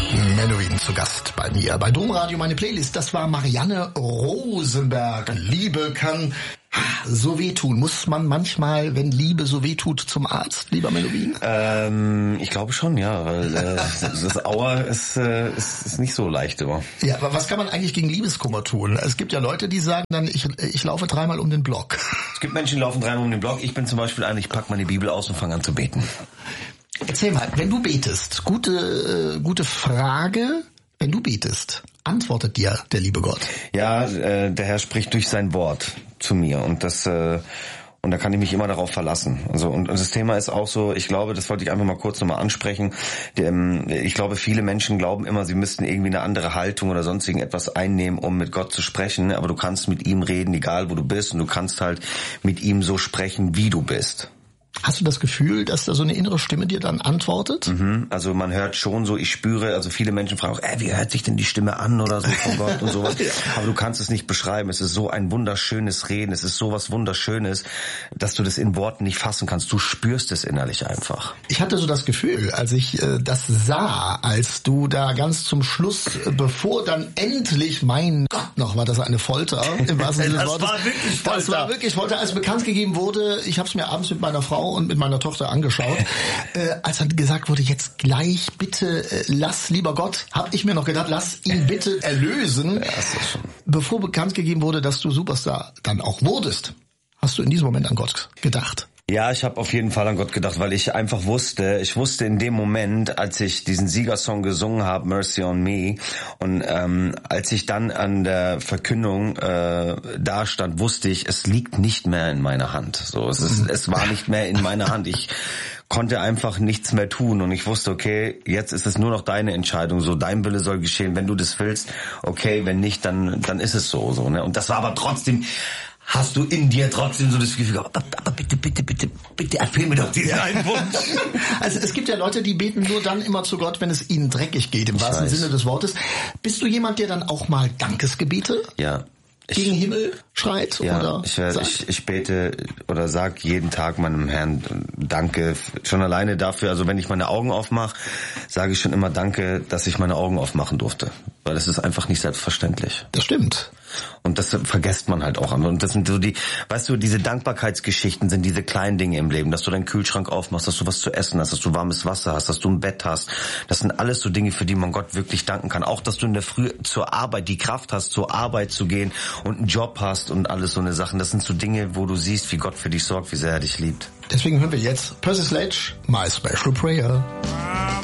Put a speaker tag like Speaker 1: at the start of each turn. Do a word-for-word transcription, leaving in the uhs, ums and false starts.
Speaker 1: Menowin zu Gast bei mir bei Domradio meine Playlist. Das war Marianne Rosenberg. Liebe kann so wehtun. Muss man manchmal, wenn Liebe so wehtut, zum Arzt, lieber Menowin?
Speaker 2: Ähm, ich glaube schon, ja, weil äh, das Aua ist, äh, ist, ist nicht so leicht immer.
Speaker 1: Ja, aber was kann man eigentlich gegen Liebeskummer tun? Es gibt ja Leute, die sagen dann, ich, ich laufe dreimal um den Block.
Speaker 2: Es gibt Menschen, die laufen dreimal um den Block. Ich bin zum Beispiel einer, ich pack meine Bibel aus und fange an zu beten.
Speaker 1: Erzähl mal, wenn du betest, gute, äh, gute Frage, wenn du betest, antwortet dir der liebe Gott?
Speaker 2: Ja, äh, der Herr spricht durch sein Wort zu mir und das äh, und da kann ich mich immer darauf verlassen. Also und, und das Thema ist auch so, ich glaube, das wollte ich einfach mal kurz nochmal ansprechen. Der, ähm, ich glaube, viele Menschen glauben immer, sie müssten irgendwie eine andere Haltung oder sonst irgendetwas einnehmen, um mit Gott zu sprechen. Aber du kannst mit ihm reden, egal wo du bist, und du kannst halt mit ihm so sprechen, wie du bist.
Speaker 1: Hast du das Gefühl, dass da so eine innere Stimme dir dann antwortet?
Speaker 2: Mhm, also man hört schon so, ich spüre, also viele Menschen fragen auch, ey, wie hört sich denn die Stimme an oder so von Gott und sowas. Ja. Aber du kannst es nicht beschreiben. Es ist so ein wunderschönes Reden. Es ist so was Wunderschönes, dass du das in Worten nicht fassen kannst. Du spürst es innerlich einfach.
Speaker 1: Ich hatte so das Gefühl, als ich äh, das sah, als du da ganz zum Schluss, äh, bevor dann endlich, mein Gott, noch war das eine Folter im wahrsten Sinne des Wortes.
Speaker 2: Das war wirklich Folter.
Speaker 1: Das war wirklich Folter, als bekannt gegeben wurde. Ich habe es mir abends mit meiner Frau und mit meiner Tochter angeschaut, äh, als dann gesagt wurde, jetzt gleich bitte äh, lass, lieber Gott, habe ich mir noch gedacht, lass ihn bitte erlösen.
Speaker 2: Ja, ist das schon.
Speaker 1: Bevor bekannt gegeben wurde, dass du Superstar dann auch wurdest, hast du in diesem Moment an Gott gedacht?
Speaker 2: Ja, ich habe auf jeden Fall an Gott gedacht, weil ich einfach wusste, ich wusste in dem Moment, als ich diesen Siegersong gesungen habe, Mercy on Me, und ähm, als ich dann an der Verkündung äh, da stand, wusste ich, es liegt nicht mehr in meiner Hand. So, es ist, es war nicht mehr in meiner Hand. Ich konnte einfach nichts mehr tun und ich wusste, okay, jetzt ist es nur noch deine Entscheidung, so dein Wille soll geschehen, wenn du das willst, okay, wenn nicht, dann dann ist es so, so, ne? Und das war aber trotzdem, hast du in dir trotzdem so das Gefühl gehabt, aber bitte, bitte, bitte, bitte erfüll mir doch diesen einen Wunsch.
Speaker 1: Also es gibt ja Leute, die beten nur dann immer zu Gott, wenn es ihnen dreckig geht, im wahrsten Sinne des Wortes. Bist du jemand, der dann auch mal Dankesgebete
Speaker 2: ja, ich,
Speaker 1: gegen Himmel schreit?
Speaker 2: Ja,
Speaker 1: oder
Speaker 2: ich, ich, ich bete oder sag jeden Tag meinem Herrn Danke. Schon alleine dafür, also wenn ich meine Augen aufmache, sage ich schon immer Danke, dass ich meine Augen aufmachen durfte. Weil das ist einfach nicht selbstverständlich.
Speaker 1: Das stimmt.
Speaker 2: Und das vergisst man halt auch. Und das sind so die, weißt du, diese Dankbarkeitsgeschichten sind diese kleinen Dinge im Leben, dass du deinen Kühlschrank aufmachst, dass du was zu essen hast, dass du warmes Wasser hast, dass du ein Bett hast. Das sind alles so Dinge, für die man Gott wirklich danken kann. Auch, dass du in der Früh zur Arbeit die Kraft hast, zur Arbeit zu gehen und einen Job hast und alles so eine Sachen. Das sind so Dinge, wo du siehst, wie Gott für dich sorgt, wie sehr er dich liebt.
Speaker 1: Deswegen hören wir jetzt Percy Sledge, My Special Prayer.